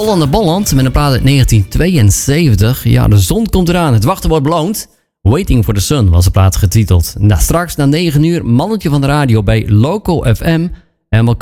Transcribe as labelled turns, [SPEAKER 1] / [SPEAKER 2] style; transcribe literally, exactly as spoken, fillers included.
[SPEAKER 1] Hollander Bolland met een plaat uit negentien tweeënzeventig. Ja, de zon komt eraan. Het wachten wordt beloond. Waiting for the Sun was de plaat getiteld. Nou, straks na negen uur mannetje van de radio bij Local F M. En wat